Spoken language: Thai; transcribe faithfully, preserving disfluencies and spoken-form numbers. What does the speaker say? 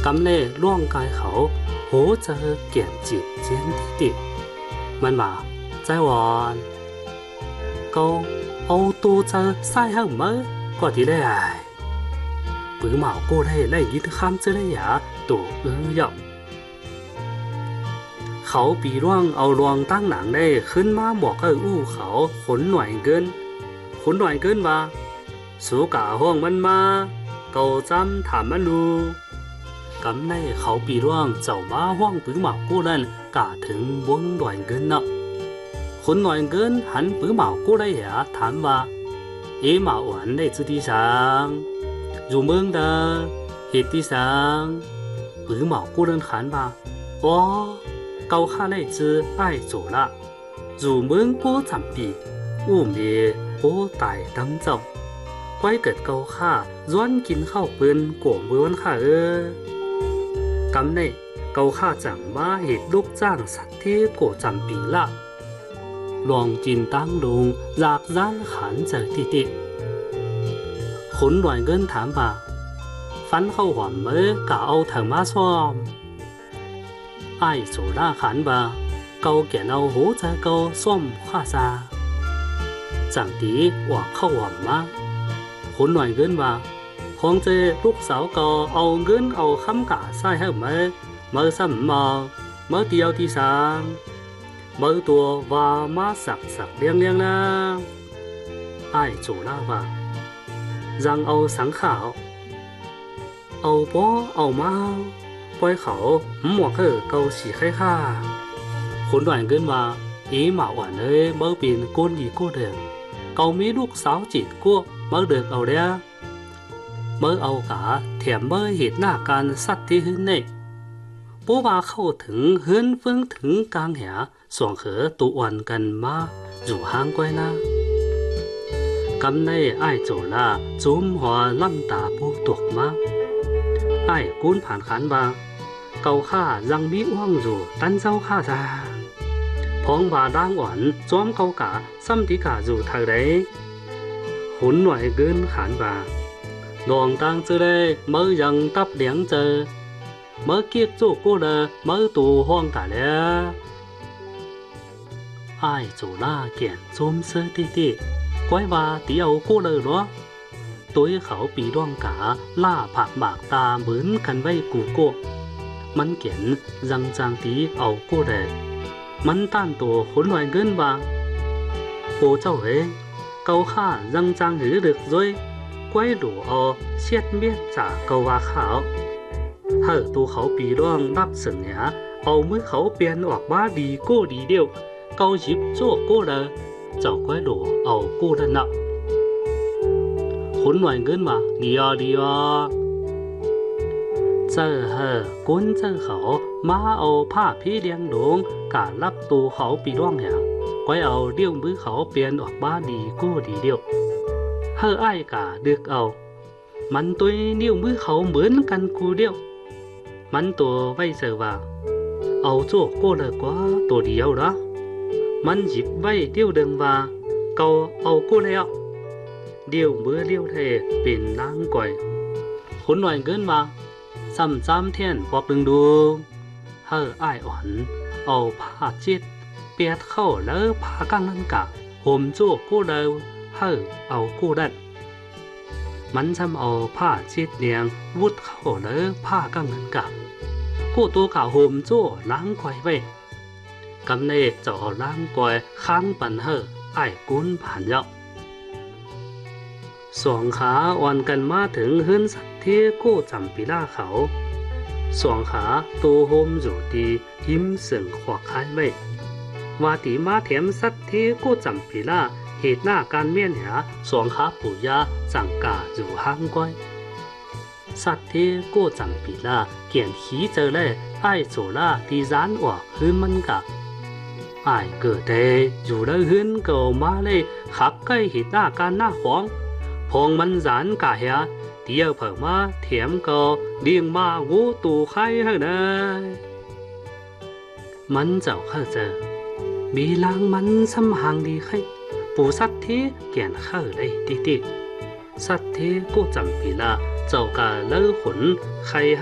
咁呢ร่างกายเขาโหจะเกี่ยนจิตเจียนที่ติมันว่าใจหวานก็เอาตัวจะใส่ให้มั้ยก็ที่ได้ปื้อหมากูได้ไล่ยินคำจะได้หยาตัวเออหยอกเขาปีร่วงเอารวงตั้งหนังได้ขึ้นมาบอกให้อู้เขาขนหน่วยเกินขนหน่วยเกินว่าสู้กะห้องมันมาเกาจำถามมันดูกำในเขาปีร่วงเจ้ามาห้องปื้อหมากูนั่นกะถึงวงหน่วยเกินเนาะคนหน่วยเกินหันปื้อหมากูได้หยาถามว่าเอ๋หมาหวานได้จุดที่สังอยู่เมืองเด้อเหตุที่สังปื้อหมากูเดินขันว่าว้าเกาข้าเลยจื้อไอ้โจละอยู่เมืองปูจำปีอู้เมียปูตายตั้งเจ้าไว้เกิดเกาข้าย้อนกินข้าวปืนกวงเมืองข้าเออกำในเกาข้าจังว่าเหตุลูกจ้างสัตว์ที่โกจำปีละลองจินตั้งลุงจากร้านขันเจอติติขนหน่วยเงินถามว่าฟันเข้าหอมเมื่อกะเอาถังมาซ้อมไอ้โจล่าขันว่าเกาแก่เอาหูจะเกาส้มข้าซาจังตีว่าเข้าหอมมาขนหน่วยเงินว่าของเจลูกสาวเกาเอาเงินเอาคำกะใส่ให้เมื่อเมื่อซ้ำมาเมื่อเดียวที่สามเมื่อตัวว่ามาสักสักเลี้ยงเลี้ยงนะไอ้โจล่าว่ายังเอาสังขาวเอาป้อเอามาปล่อยเขาหมวกเออเกาสีไข่ข้าคนหน่อยเกินว่าอีหมาหวานเลยเมื่อปีนก้นดีก้นเดิมเกามีลูกสาวจีดกู้เมื่อเดือกเอาเดียเมื่อเอากะแถมเมื่อเหตุหน้าการสัตว์ที่หึ้นเน่ปูว่าเข้าถึงเฮือนเฟื่องถึงกลางแหสวงเขอตุวันกันมาอยู่ห้างก้อยนะกำในไอ้โจล่าจุ้มหัวล่ำตาปูตกมาไอ้กุ้นผ่านขันว่าเกาข้ายังมีอ้วงอยู่ตั้นเจ้าข้าจ้าพองบาด่างอ่อนจอมเกากะซ้ำที่กะอยู่ทางใดหุนหน่วยเกินขันว่าดวงตังเจอเลยเมื่อยังตับเลี้ยงเจอเมื่อเกียกจูกูเลยเมื่อตูห้องกะแล้วไอ้โจล่าเกียนจมเสื้อตีตีก้อยว่าตีเอากูเลยเหรอตัวเขาปีร่องกาล่าผักบากตาเหมือนกันไว้กูโก้มันเขียนยังจางตีเอากูเลยมันต้านตัวขนหน่วยเงินว่าโอ้เจ้าเอ๋เกาข้ายังจางหือดึกด้วยก้อยหลัวเอาเชียดเมียจากเกาว่าขาวเฮ้อตัวเขาปีร่องรับเสนอเอามือเขาเปลี่ยนออกมาดีโก้ดีเดียวเกาหยิบโจ้โก้เลยเจ้าก้อยหลัวเอากูนั่นน่ะคนหน่วยเงินว่าดีอ่ะดีอ่ะเจอเฮอกุ้นเจอเขามาเอาผ้าพี่เลี้ยงหลวงการับตูเขาปีร่องเนี่ยก้อยเอาเลี้ยวมือเขาเปลี่ยนออกบ้านดีกู้ดีเดียวเฮอไอ้กาดึกเอามันตัวนิ้วมือเขาเหมือนกันกูเดียวมันตัวไว้เจอว่าเอาโจ้โก้เลยกว่าตัวเดียวละมันหยิบไว้เดียวเดิมว่าเกาเอากูแล้วเดียวเมื่อเลี้ยวเทเป็นนางก่อยคนหน่อยเกินมาซ้ำซ้ำเทียนบอกดึงดูเฮ้ออ้ายอ่อนเอาผ้าจิตเปียดเข้าแล้วผ้ากังนั่นกะห่มโจ้กู้เดิมเฮ้อเอากู้ดัดมันซ้ำเอาผ้าจิตเลียงวุดเข้าแล้วผ้ากังนั่นกะกู้ตัวกะห่มโจ้ล้างก่อยไว้กำเนจะเอาล้างก่อยค้างปันเฮ้ออ้ายกุ้นผ่านเยาะสองขาอ่อนกันมาถึงเฮือนสัตว์ที่กู้จำปีล่าเขาสองขาตัวโฮมอยู่ดีหิมเสียงขวักคายไว้ว่าตีมาเถียมสัตว์ที่กู้จำปีล่าเหตุหน้าการเมียนหาสองขาปู่ยาจังกาอยู่ห้างก้อยสัตว์ที่กู้จำปีล่าเกี่ยนขี้เจอเลยไอ้โจล่าที่ร้านออกฮืนมันกะไอ้เกิดเดอยู่แล้วฮืนเก่ามาเลยขับใกล้เหตุหน้าการหน้าของพงมันสานกะเหียเดียวเผิงมาเถียมก็เลี้ยงมาวูตูไข่ให้นะมันเจ้าข้าเจอมีลางมันซ้ำห่างดีไข่ปูสัตว์ที่เกี่ยนข้าเลยติติสัตว์ที่กูจำปีละเจ้ากะเลิกขนไข่